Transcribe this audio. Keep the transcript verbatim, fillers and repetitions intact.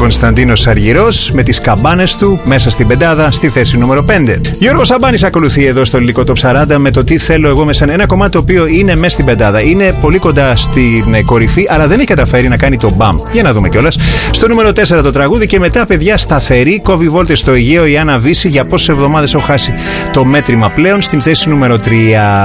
Κωνσταντίνος Αργυρός με τις καμπάνες του μέσα στην πεντάδα στη θέση νούμερο πέντε. Γιώργος Σαμπάνης ακολουθεί εδώ στο ελληνικό Top σαράντα με το τι θέλω εγώ μέσα. Ένα κομμάτι το οποίο είναι μέσα στην πεντάδα. Είναι πολύ κοντά στην κορυφή, αλλά δεν έχει καταφέρει να κάνει το μπαμ. Για να δούμε κιόλας. Στο νούμερο τέσσερα το τραγούδι και μετά, παιδιά, σταθερή. Κόβει βόλτες στο Αιγαίο η Άννα Βύση. Για πόσες εβδομάδες έχω χάσει το μέτρημα πλέον στην θέση νούμερο τρία.